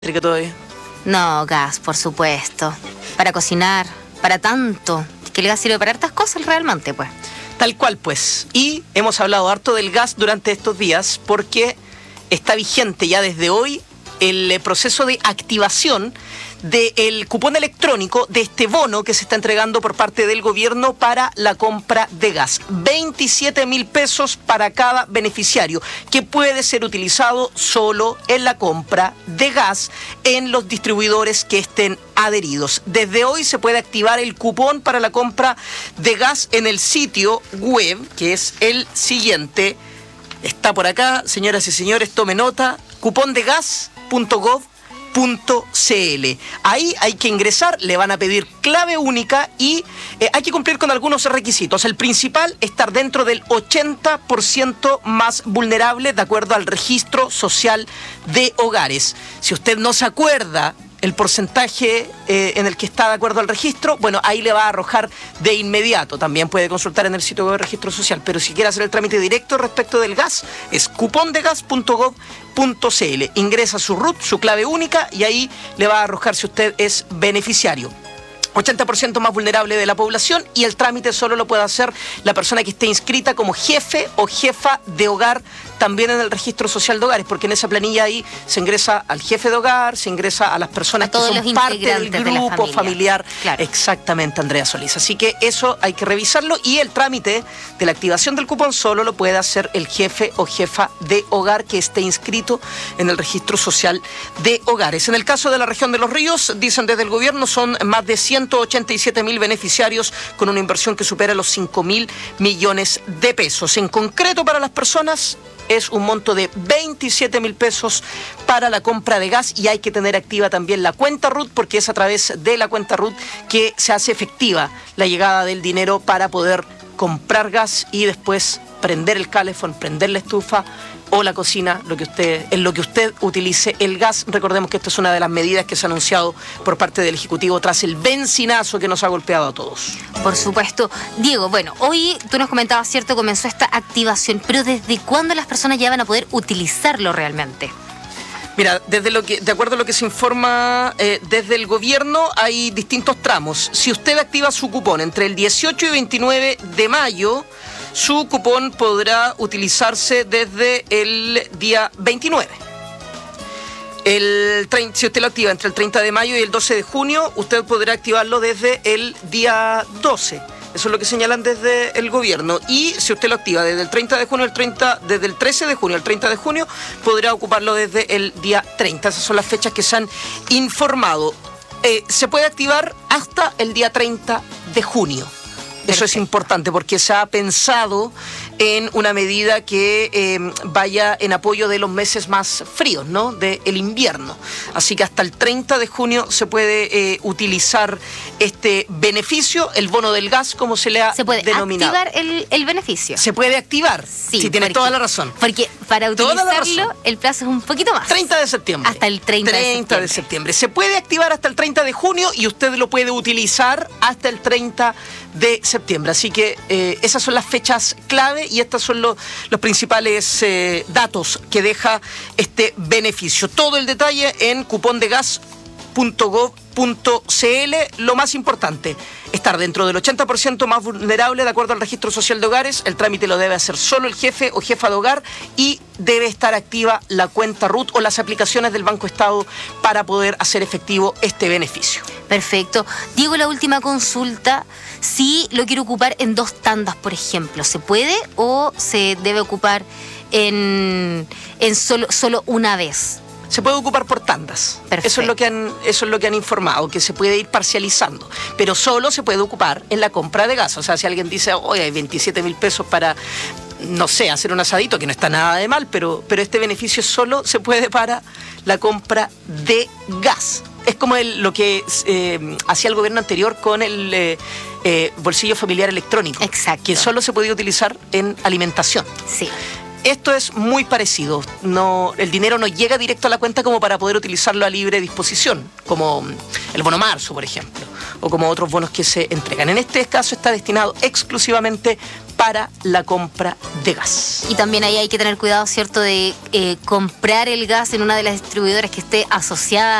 Todavía. No, gas, por supuesto. Para cocinar, para tanto. Que el gas sirve para hartas cosas realmente, pues. Tal cual, pues. Y hemos hablado harto del gas durante estos días porque está vigente ya desde hoy el proceso de activación del cupón electrónico de este bono que se está entregando por parte del gobierno para la compra de gas. 27.000 pesos para cada beneficiario, que puede ser utilizado solo en la compra de gas en los distribuidores que estén adheridos. Desde hoy se puede activar el cupón para la compra de gas en el sitio web, que es el siguiente. Está por acá, señoras y señores, tome nota, cupondegas.gov.cl. Ahí hay que ingresar, le van a pedir clave única y hay que cumplir con algunos requisitos. El principal, estar dentro del 80% más vulnerable de acuerdo al registro social de hogares. Si usted no se acuerda el porcentaje en el que está de acuerdo al registro, bueno, ahí le va a arrojar de inmediato. También puede consultar en el sitio web de registro social, pero si quiere hacer el trámite directo respecto del gas, es cupondegas.gov.cl. Ingresa su RUT, su clave única, y ahí le va a arrojar si usted es beneficiario. 80% más vulnerable de la población, y el trámite solo lo puede hacer la persona que esté inscrita como jefe o jefa de hogar también en el registro social de hogares, porque en esa planilla ahí se ingresa al jefe de hogar, se ingresa a las personas que son parte del grupo familiar. Claro. Exactamente, Andrea Solís. Así que eso hay que revisarlo, y el trámite de la activación del cupón solo lo puede hacer el jefe o jefa de hogar que esté inscrito en el registro social de hogares. En el caso de la región de Los Ríos, dicen desde el gobierno, son más de 187.000 beneficiarios con una inversión que supera los 5.000 millones de pesos. En concreto, para las personas es un monto de 27.000 pesos para la compra de gas, y hay que tener activa también la cuenta RUT, porque es a través de la cuenta RUT que se hace efectiva la llegada del dinero para poder comprar gas y después prender el calefón, prender la estufa o la cocina, en lo que usted utilice el gas. Recordemos que esta es una de las medidas que se ha anunciado por parte del Ejecutivo tras el bencinazo que nos ha golpeado a todos. Por supuesto. Diego, bueno, hoy tú nos comentabas, ¿cierto?, comenzó esta activación, pero ¿desde cuándo las personas ya van a poder utilizarlo realmente? Mira, de acuerdo a lo que se informa desde el gobierno, hay distintos tramos. Si usted activa su cupón entre el 18 y 29 de mayo, su cupón podrá utilizarse desde el día 29. Si usted lo activa entre el 30 de mayo y el 12 de junio, usted podrá activarlo desde el día 12. Eso es lo que señalan desde el gobierno. Y si usted lo activa desde el 30 de junio, desde el 13 de junio al 30 de junio, podrá ocuparlo desde el día 30. Esas son las fechas que se han informado. Se puede activar hasta el día 30 de junio. Eso es importante porque se ha pensado en una medida que vaya en apoyo de los meses más fríos, ¿no?, del invierno. Así que hasta el 30 de junio se puede utilizar este beneficio, el bono del gas, como se le ha denominado. ¿Se puede activar el beneficio? Se puede activar, sí, tienes toda la razón. Porque para utilizarlo el plazo es un poquito más. 30 de septiembre. Hasta el 30 de septiembre. Se puede activar hasta el 30 de junio y usted lo puede utilizar hasta el 30 de septiembre. Así que esas son las fechas clave y estos son los principales datos que deja este beneficio. Todo el detalle en cupondegas.gov.cl. Lo más importante, estar dentro del 80% más vulnerable de acuerdo al registro social de hogares. El trámite lo debe hacer solo el jefe o jefa de hogar, y debe estar activa la cuenta RUT o las aplicaciones del Banco Estado para poder hacer efectivo este beneficio. Perfecto. Diego, la última consulta. Si lo quiero ocupar en 2 tandas, por ejemplo, ¿se puede o se debe ocupar en solo una vez? Se puede ocupar por tandas. Perfecto. Eso es lo que han informado, que se puede ir parcializando, pero solo se puede ocupar en la compra de gas. O sea, si alguien dice, oye, hay 27.000 pesos para, no sé, hacer un asadito, que no está nada de mal, pero este beneficio solo se puede para la compra de gas. Es como lo que hacía el gobierno anterior con el bolsillo familiar electrónico. Exacto. Que solo se podía utilizar en alimentación. Sí. Esto es muy parecido. El dinero no llega directo a la cuenta como para poder utilizarlo a libre disposición, como el bono marzo, por ejemplo, o como otros bonos que se entregan. En este caso está destinado exclusivamente para la compra de gas. Y también ahí hay que tener cuidado, ¿cierto?, de comprar el gas en una de las distribuidoras que esté asociada